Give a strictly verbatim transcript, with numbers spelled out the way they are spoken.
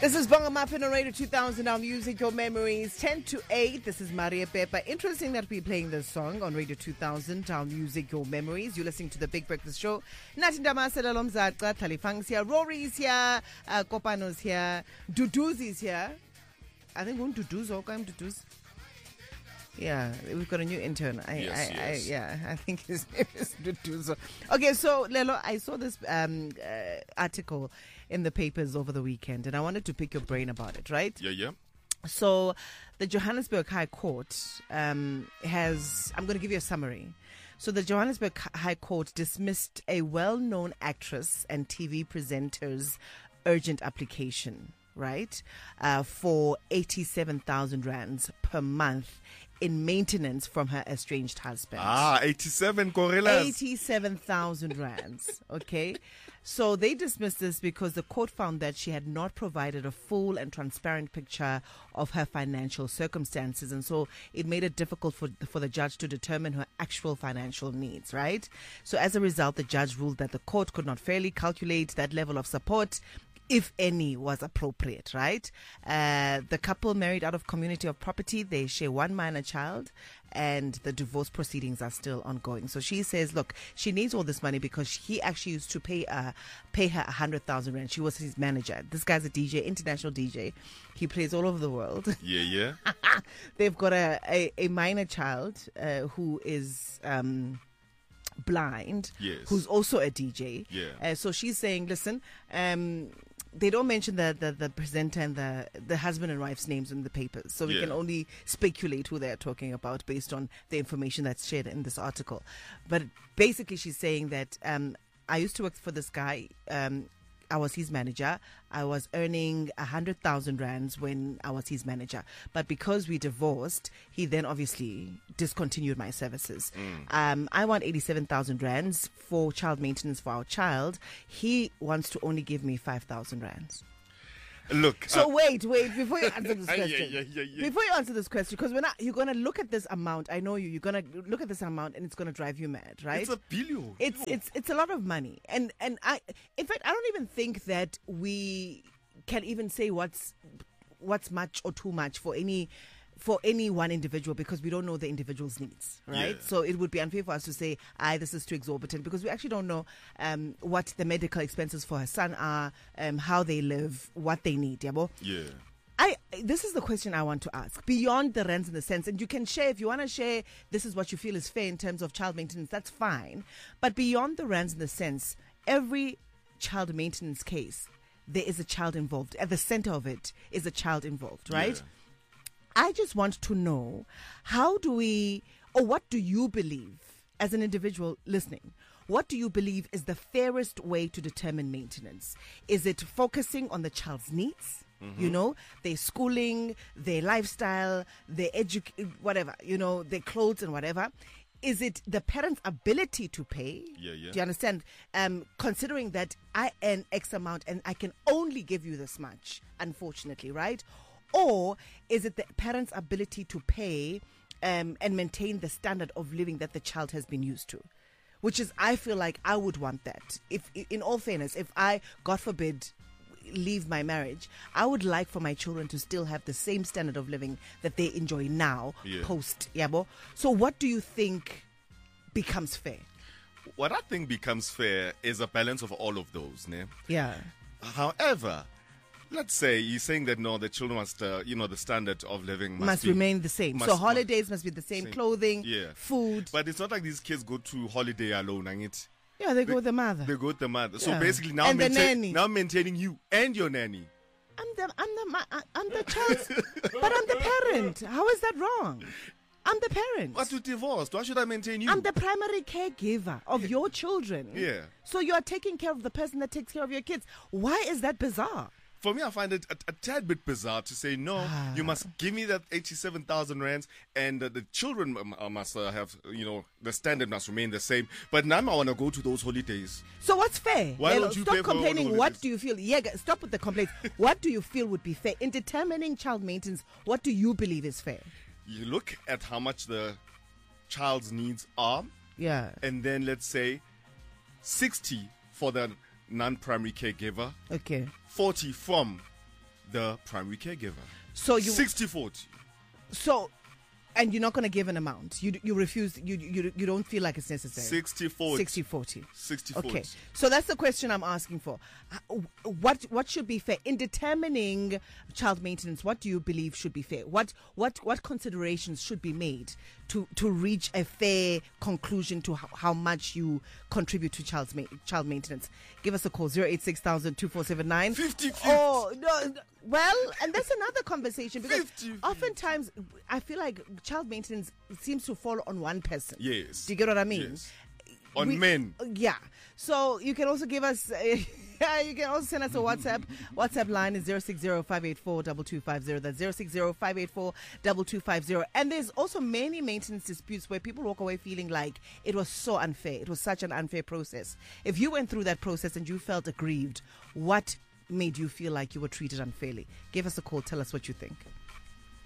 This is Bonga Muffin on Radio two thousand, our music, your memories, ten to eight. This is Maria Pepa. Interesting that we're playing this song on Radio two thousand, our music, your memories. You're listening to The Big Breakfast Show. Natinda Masalalom Zata, Talifang's here, Rory's here, uh, Kopano's here, Duduzi's here. I think we're Duduz, or I'm Duduz. Yeah, we've got a new intern. I, yes, I, yes. I, yeah, I think his name is Duduzo. Okay, so Lelo, I saw this um, uh, article in the papers over the weekend, and I wanted to pick your brain about it, right? Yeah, yeah. So, the Johannesburg High Court um, has, I'm going to give you a summary. So, the Johannesburg High Court dismissed a well-known actress and T V presenter's urgent application, right, uh, for eighty-seven thousand rands per month in maintenance from her estranged husband. Ah, eighty-seven gorillas. eighty-seven thousand rands. Okay. So they dismissed this because the court found that she had not provided a full and transparent picture of her financial circumstances. And so it made it difficult for, for the judge to determine her actual financial needs, right? So as a result, the judge ruled that the court could not fairly calculate that level of support, if any, was appropriate, right? Uh, the couple married out of community of property. They share one minor child, and the divorce proceedings are still ongoing. So she says, look, she needs all this money because he actually used to pay uh, pay her a hundred thousand rand. She was his manager. This guy's a D J, international D J. He plays all over the world. Yeah, yeah. They've got a, a, a minor child uh, who is... Um, blind, yes, who's also a D J. Yeah. Uh, so she's saying, listen, um, they don't mention the, the, the presenter and the, the husband and wife's names in the papers. So we Yeah. can only speculate who they're talking about based on the information that's shared in this article. But basically she's saying that um, I used to work for this guy. Um, I was his manager. I was earning a hundred thousand rands when I was his manager. But because we divorced, he then obviously discontinued my services. Mm. Um, I want eighty-seven thousand rands for child maintenance for our child. He wants to only give me five thousand rands. Look. So uh, wait, wait, before you answer this yeah, question. yeah, yeah, yeah. Before you answer this question, because when I, you're going to look at this amount, I know you, you're going to look at this amount and it's going to drive you mad, right? It's a billion. It's, it's, it's a lot of money. And, and I, in fact, I don't even think that we can even say what's, what's much or too much for any, for any one individual, because we don't know the individual's needs, right? Yeah. So it would be unfair for us to say, "I this is too exorbitant," because we actually don't know um, what the medical expenses for her son are, um, how they live, what they need. Yabo? Yeah. I this is the question I want to ask. Beyond the rents in the sense, and you can share if you want to share. This is what you feel is fair in terms of child maintenance. That's fine, but beyond the rents in the sense, every child maintenance case, there is a child involved. At the center of it is a child involved, right? Yeah. I just want to know, how do we, or what do you believe as an individual listening? What do you believe is the fairest way to determine maintenance? Is it focusing on the child's needs? Mm-hmm. You know, their schooling, their lifestyle, their edu- whatever, you know, their clothes and whatever. Is it the parent's ability to pay? Yeah, yeah. Do you understand? Um, considering that I earn X amount and I can only give you this much, unfortunately, right? Or is it the parent's ability to pay um, and maintain the standard of living that the child has been used to? Which is, I feel like I would want that. If, in all fairness, if I, God forbid, leave my marriage, I would like for my children to still have the same standard of living that they enjoy now, Yeah. post Yabo. So what do you think becomes fair? What I think becomes fair is a balance of all of those, ne? Yeah. However, let's say you're saying that no, the children must, uh, you know, the standard of living must, Must be, remain the same. must- So holidays must be the same, same. clothing, Yeah. food. But it's not like these kids go to holiday alone, and it. Yeah, they go with the mother. They go with the mother. So Yeah. basically, now And the maintain- nanny. now maintaining you and your nanny. I'm the I'm the ma- I'm the child's, but I'm the parent. How is that wrong? I'm the parent. But you divorced. Why should I maintain you? I'm the primary caregiver of your children. Yeah. So you are taking care of the person that takes care of your kids. Why is that bizarre? For me, I find it a, a tad bit bizarre to say, no, Ah. you must give me that eighty-seven thousand rands, and uh, the children um, uh, must uh, have, you know, the standard must remain the same. But now I want to go to those holidays. So what's fair? Why Lelo, don't you stop pay for all the complaining. What holidays? do you feel? Yeah, g- stop with the complaints. What do you feel would be fair in determining child maintenance? What do you believe is fair? You look at how much the child's needs are, Yeah. and then let's say sixty for the non-primary caregiver, Okay. forty from the primary caregiver. So you sixty forty. so and you're not going to give an amount. You you refuse. You you you don't feel like it's necessary. sixty forty. sixty forty. sixty forty. Okay. So that's the question I'm asking for. Uh, What what should be fair in determining child maintenance? What do you believe should be fair? What what what considerations should be made to to reach a fair conclusion to how, how much you contribute to child's ma- child maintenance? Give us a call zero eight six thousand two four seven nine. fifty fifty. Oh no. Well, and that's another conversation because fifty. oftentimes I feel like child maintenance seems to fall on one person. Yes. Do you get what I mean? Yes. On We- men. Yeah. So you can also give us, uh, you can also send us a WhatsApp. WhatsApp line is zero six zero five eight four two two five zero. That's zero six zero five eight four two two five zero. And there's also many maintenance disputes where people walk away feeling like it was so unfair. It was such an unfair process. If you went through that process and you felt aggrieved, what made you feel like you were treated unfairly? Give us a call. Tell us what you think.